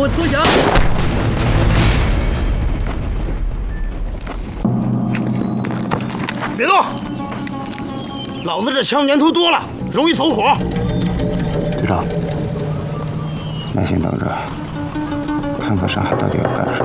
我投降！别动！老子这枪年头多了，容易走火。 队长，耐心等着，看看上海到底要干什么。